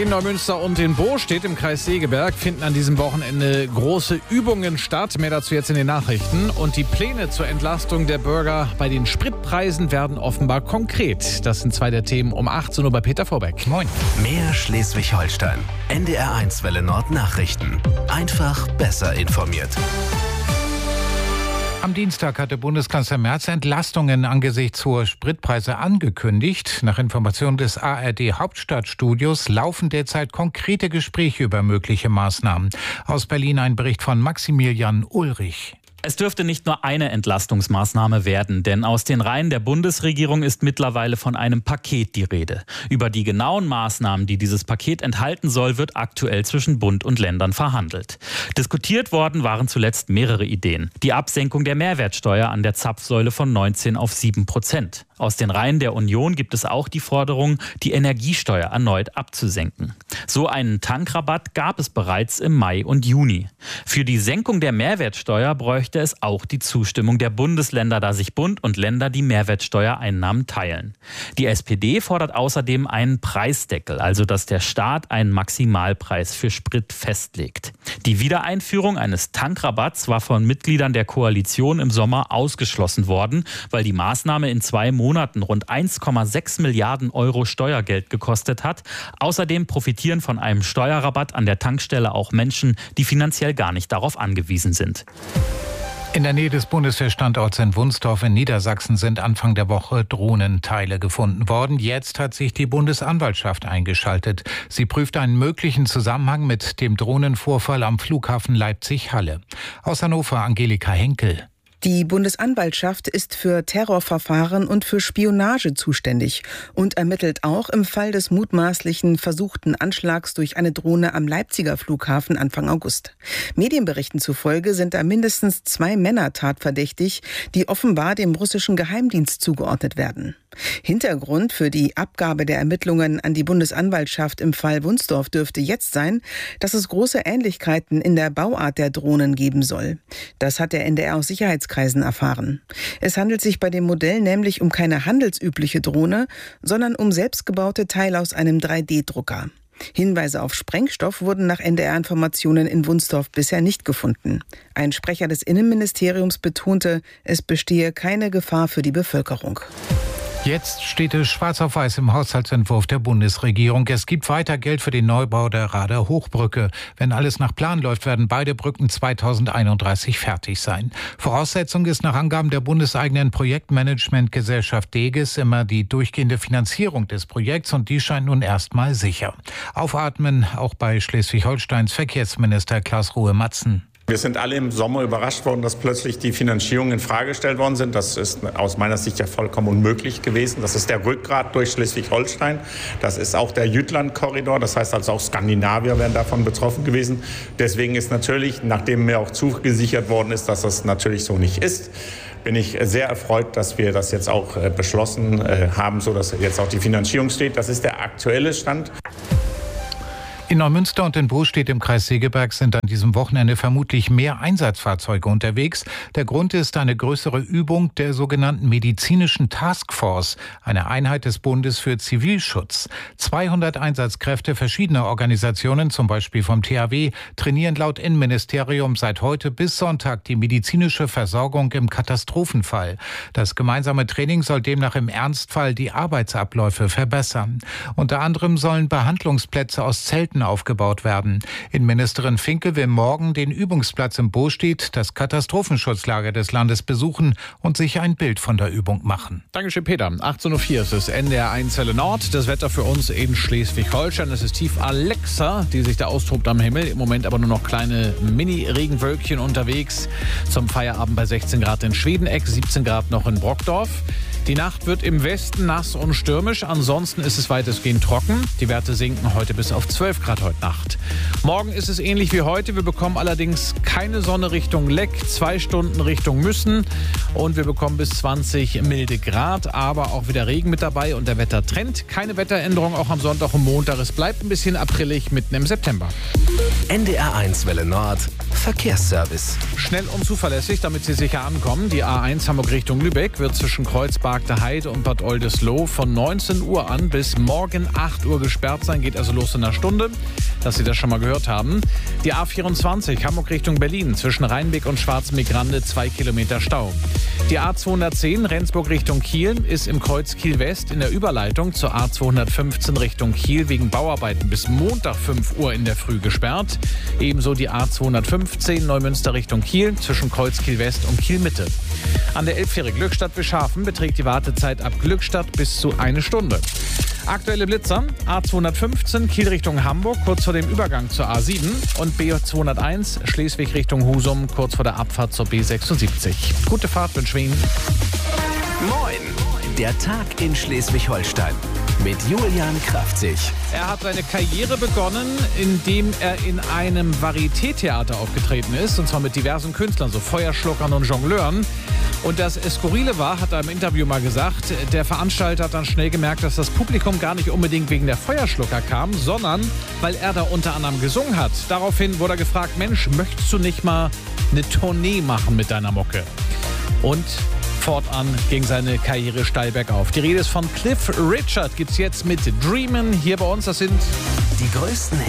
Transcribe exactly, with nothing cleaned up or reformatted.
In Neumünster und in Bostedt im Kreis Segeberg finden an diesem Wochenende große Übungen statt. Mehr dazu jetzt in den Nachrichten. Und die Pläne zur Entlastung der Bürger bei den Spritpreisen werden offenbar konkret. Das sind zwei der Themen um achtzehn Uhr bei Peter Vorbeck. Moin. Mehr Schleswig-Holstein. N D R eins Welle Nord Nachrichten. Einfach besser informiert. Am Dienstag hatte Bundeskanzler Merz Entlastungen angesichts hoher Spritpreise angekündigt. Nach Informationen des A R D Hauptstadtstudios laufen derzeit konkrete Gespräche über mögliche Maßnahmen. Aus Berlin ein Bericht von Maximilian Ulrich. Es dürfte nicht nur eine Entlastungsmaßnahme werden, denn aus den Reihen der Bundesregierung ist mittlerweile von einem Paket die Rede. Über die genauen Maßnahmen, die dieses Paket enthalten soll, wird aktuell zwischen Bund und Ländern verhandelt. Diskutiert worden waren zuletzt mehrere Ideen. Die Absenkung der Mehrwertsteuer an der Zapfsäule von neunzehn auf sieben Prozent. Aus den Reihen der Union gibt es auch die Forderung, die Energiesteuer erneut abzusenken. So einen Tankrabatt gab es bereits im Mai und Juni. Für die Senkung der Mehrwertsteuer bräuchte es auch die Zustimmung der Bundesländer, da sich Bund und Länder die Mehrwertsteuereinnahmen teilen. Die S P D fordert außerdem einen Preisdeckel, also dass der Staat einen Maximalpreis für Sprit festlegt. Die Wiedereinführung eines Tankrabatts war von Mitgliedern der Koalition im Sommer ausgeschlossen worden, weil die Maßnahme in zwei Monaten rund eins Komma sechs Milliarden Euro Steuergeld gekostet hat. Außerdem profitieren von einem Steuerrabatt an der Tankstelle auch Menschen, die finanziell gar nicht darauf angewiesen sind. In der Nähe des Bundeswehrstandorts in Wunstorf in Niedersachsen sind Anfang der Woche Drohnenteile gefunden worden. Jetzt hat sich die Bundesanwaltschaft eingeschaltet. Sie prüft einen möglichen Zusammenhang mit dem Drohnenvorfall am Flughafen Leipzig-Halle. Aus Hannover Angelika Henkel. Die Bundesanwaltschaft ist für Terrorverfahren und für Spionage zuständig und ermittelt auch im Fall des mutmaßlichen versuchten Anschlags durch eine Drohne am Leipziger Flughafen Anfang August. Medienberichten zufolge sind da mindestens zwei Männer tatverdächtig, die offenbar dem russischen Geheimdienst zugeordnet werden. Hintergrund für die Abgabe der Ermittlungen an die Bundesanwaltschaft im Fall Wunstorf dürfte jetzt sein, dass es große Ähnlichkeiten in der Bauart der Drohnen geben soll. Das hat der N D R aus Sicherheitskreisen erfahren. Es handelt sich bei dem Modell nämlich um keine handelsübliche Drohne, sondern um selbstgebaute Teile aus einem drei D Drucker. Hinweise auf Sprengstoff wurden nach N D R-Informationen in Wunstorf bisher nicht gefunden. Ein Sprecher des Innenministeriums betonte, es bestehe keine Gefahr für die Bevölkerung. Jetzt steht es schwarz auf weiß im Haushaltsentwurf der Bundesregierung. Es gibt weiter Geld für den Neubau der Rader Hochbrücke. Wenn alles nach Plan läuft, werden beide Brücken zweitausendeinunddreißig fertig sein. Voraussetzung ist nach Angaben der bundeseigenen Projektmanagementgesellschaft DEGES immer die durchgehende Finanzierung des Projekts, und die scheint nun erstmal sicher. Aufatmen auch bei Schleswig-Holsteins Verkehrsminister Klaus Ruhe-Matzen. Wir sind alle im Sommer überrascht worden, dass plötzlich die Finanzierungen in Frage gestellt worden sind. Das ist aus meiner Sicht ja vollkommen unmöglich gewesen. Das ist der Rückgrat durch Schleswig-Holstein. Das ist auch der Jütland-Korridor. Das heißt also auch Skandinavier wären davon betroffen gewesen. Deswegen ist natürlich, nachdem mir auch zugesichert worden ist, dass das natürlich so nicht ist, bin ich sehr erfreut, dass wir das jetzt auch beschlossen haben, sodass jetzt auch die Finanzierung steht. Das ist der aktuelle Stand. In Neumünster und in Bostedt im Kreis Segeberg sind an diesem Wochenende vermutlich mehr Einsatzfahrzeuge unterwegs. Der Grund ist eine größere Übung der sogenannten medizinischen Taskforce, eine Einheit des Bundes für Zivilschutz. zweihundert Einsatzkräfte verschiedener Organisationen, zum Beispiel vom T H W, trainieren laut Innenministerium seit heute bis Sonntag die medizinische Versorgung im Katastrophenfall. Das gemeinsame Training soll demnach im Ernstfall die Arbeitsabläufe verbessern. Unter anderem sollen Behandlungsplätze aus Zelten aufgebaut werden. Innenministerin Finke will morgen den Übungsplatz in Bostedt, das Katastrophenschutzlager des Landes, besuchen und sich ein Bild von der Übung machen. Dankeschön, Peter. achtzehn Uhr vier ist es N D R eins Welle Nord. Das Wetter für uns in Schleswig-Holstein. Es ist tief Alexa, die sich da austobt am Himmel. Im Moment aber nur noch kleine Mini-Regenwölkchen unterwegs. Zum Feierabend bei sechzehn Grad in Schwedeneck, siebzehn Grad noch in Brockdorf. Die Nacht wird im Westen nass und stürmisch. Ansonsten ist es weitestgehend trocken. Die Werte sinken heute bis auf zwölf Grad heute Nacht. Morgen ist es ähnlich wie heute. Wir bekommen allerdings keine Sonne Richtung Leck, zwei Stunden Richtung Müssen. Und wir bekommen bis zwanzig milde Grad, aber auch wieder Regen mit dabei. Und der Wettertrend, keine Wetteränderung auch am Sonntag und Montag. Es bleibt ein bisschen aprillig mitten im September. N D R eins Welle Nord. Verkehrsservice. Schnell und zuverlässig, damit Sie sicher ankommen. Die A eins Hamburg Richtung Lübeck wird zwischen Kreuzberg Heide und Bad Oldesloe von neunzehn Uhr an bis morgen acht Uhr gesperrt sein. Geht also los in einer Stunde, dass Sie das schon mal gehört haben. Die A vierundzwanzig Hamburg Richtung Berlin zwischen Rheinbeck und Schwarzmeer-Grande zwei Kilometer Stau. Die A zweihundertzehn Rendsburg Richtung Kiel ist im Kreuz Kiel-West in der Überleitung zur A zweihundertfünfzehn Richtung Kiel wegen Bauarbeiten bis Montag fünf Uhr in der Früh gesperrt. Ebenso die A zweihundertfünfzehn Neumünster Richtung Kiel zwischen Kreuz Kiel-West und Kiel-Mitte. An der Elbfähre Glückstadt-Bischhafen beträgt die Wartezeit ab Glückstadt bis zu eine Stunde. Aktuelle Blitzer: A zweihundertfünfzehn Kiel Richtung Hamburg kurz vor dem Übergang zur A sieben und B zweihunderteins Schleswig Richtung Husum kurz vor der Abfahrt zur B sechsundsiebzig. Gute Fahrt wünschen wir Ihnen. Moin, der Tag in Schleswig-Holstein mit Julian Kraftzig. Er hat seine Karriere begonnen, indem er in einem Varieté-Theater aufgetreten ist, und zwar mit diversen Künstlern, so Feuerschluckern und Jongleuren. Und das Skurrile war, hat er im Interview mal gesagt, der Veranstalter hat dann schnell gemerkt, dass das Publikum gar nicht unbedingt wegen der Feuerschlucker kam, sondern weil er da unter anderem gesungen hat. Daraufhin wurde er gefragt, Mensch, möchtest du nicht mal eine Tournee machen mit deiner Mucke? Und fortan ging seine Karriere steil bergauf. Die Rede ist von Cliff Richard, gibt's jetzt mit Dreamin' hier bei uns. Das sind die größten